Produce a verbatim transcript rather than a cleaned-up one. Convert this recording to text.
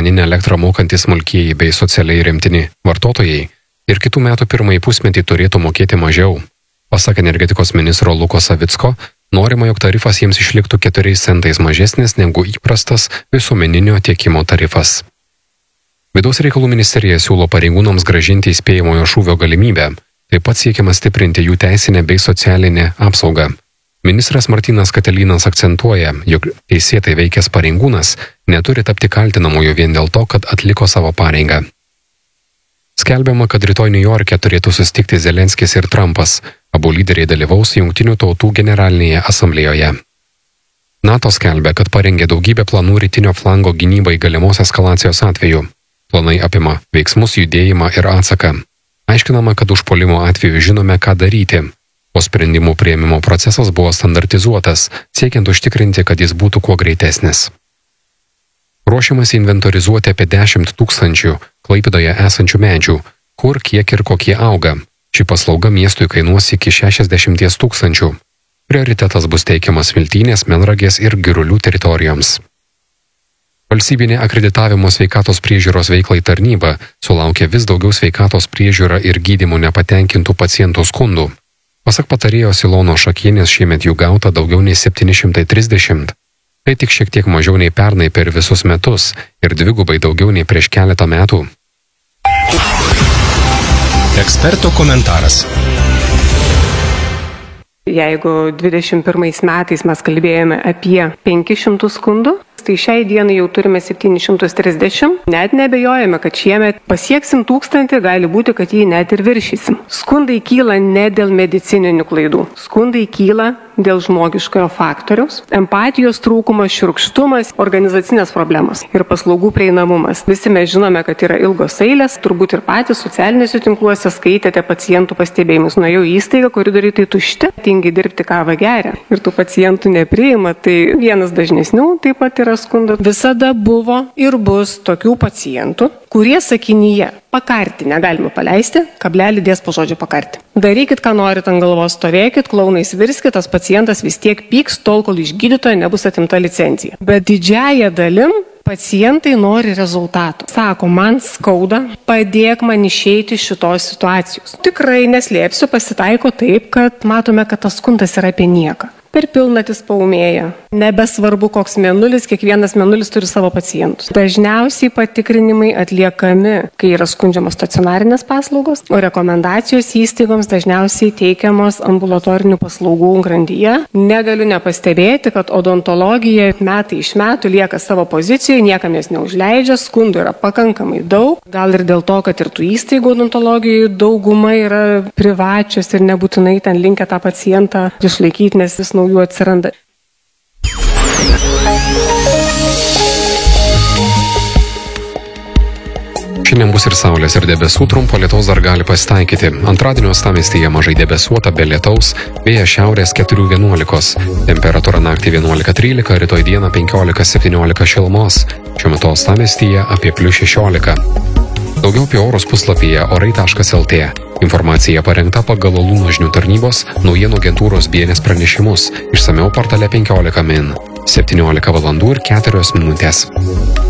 asmeninę elektrą mokantys smulkieji bei socialiai remtini vartotojai ir kitų metų pirmąjį pusmetį turėtų mokėti mažiau. Pasak energetikos ministro Luko Savicko, norima, jog tarifas jiems išliktų keturiais centais mažesnis negu įprastas visuomeninio tiekimo tarifas. Vidaus reikalų ministerija siūlo pareigūnams grąžinti įspėjamojo šūvio galimybę, taip pat siekiama stiprinti jų teisinę bei socialinę apsaugą. Ministras Martynas Katelynas akcentuoja, jog teisėtai veikęs pareigūnas neturi tapti kaltinamuoju vien dėl to, kad atliko savo pareigą. Skelbiama, kad rytoj Niujorke turėtų susitikti Zelenskis ir Trumpas. Abu lyderiai dalyvaus Jungtinių tautų generalinėje asamblėjoje. NATO skelbia, kad parengė daugybę planų rytinio flango gynybai galimos eskalacijos atveju. Planai apima veiksmus, judėjimą ir atsaką. Aiškinama, kad užpuolimo atveju žinome, ką daryti. O sprendimų priėmimo procesas buvo standartizuotas, siekiant užtikrinti, kad jis būtų kuo greitesnis. Ruošiamas inventorizuoti apie dešimt tūkstančių Klaipėdoje esančių medžių, kur, kiek ir kokie auga. Ši paslauga miestui kainuos iki šešiasdešimt tūkstančių. Prioritetas bus teikiamas Smiltynės, Melnragės ir Girulių teritorijoms. Valstybinė akreditavimo sveikatos priežiūros veiklai tarnyba sulaukė vis daugiau sveikatos priežiūra ir gydymu nepatenkintų pacientų skundų. Pasak patarėjos Ilonos Šakienės, šiemet jų gauta daugiau nei septyni šimtai trisdešimt. Tai tik šiek tiek mažiau nei pernai per visus metus ir dvigubai daugiau nei prieš keletą metų. Eksperto komentaras. Jeigu dvidešimt pirmais metais mes kalbėjome apie penkis šimtus skundų, tai šiai dienai jau turime septynis šimtus trisdešimt. Net nebejojame, kad šiemet pasieksim tūkstantį, gali būti, kad jį net ir viršysim. Skundai kyla ne dėl medicininių klaidų. Skundai kyla dėl žmogiškojo faktoriaus, empatijos trūkumas, šiurkštumas, organizacinės problemos ir paslaugų prieinamumas. Visi mes žinome, kad yra ilgos eilės, turbūt ir patys socialiniuose tinkluose skaitėte pacientų pastebėjimus. Nuėjau į įstaigą, koridoriai tai tušti, tingi dirbti kavą geria ir tų pacientų nepriima. Tai vienas dažnesnių taip pat yra skundų. Visada buvo ir bus tokių pacientų, kurie sakinyje pakarti negalima paleisti, kablelį dės po žodžio pakarti. Darykit, ką norit ant galvos, stovėkit, klaunais virskit, tas pacientas vis tiek pyks, tol, kol iš gydytojo nebus atimta licencija. Bet didžiąją dalim pacientai nori rezultatų. Sako, man skauda, padėk man išeiti iš šitos situacijos. Tikrai neslėpsiu, pasitaiko taip, kad matome, kad tas skundas yra apie nieką. Per pilnatis paūmėja. Nebesvarbu, koks mėnulis, kiekvienas mėnulis turi savo pacientus. Dažniausiai patikrinimai atliekami, kai yra skundžiamos stacionarinės paslaugos, o rekomendacijos įstaigoms dažniausiai teikiamos ambulatorinių paslaugų grandyje. Negaliu nepastebėti, kad odontologija metai iš metų lieka savo pozicijoje, niekam jas neužleidžia, skundų yra pakankamai daug. Gal ir dėl to, kad ir tų įstaigų odontologijoje dauguma yra privačios ir nebūtinai ten linkę tą pacientą išlaikyti, nes vis naujų atsiranda. Šiandien bus ir saulės, ir debesų, trumpo lietaus dar gali pasitaikyti. Antradienio uostamiestyje mažai debesuota, be lietaus, vėjas šiaurės keturi vienuolikos. Temperatūra naktį vienuolika trylika, rytoj dieną penkiolika septyniolika šilumos. Šiuo metu uostamiestyje apie plius šešiolika. Daugiau apie orus puslapyje orai taškas lt. Informacija parengta pagal Lūno žinių tarnybos naujienų agentūros B N S pranešimus. Išsamiau portale penkiolika min. septyniolika valandų ir keturios minutės.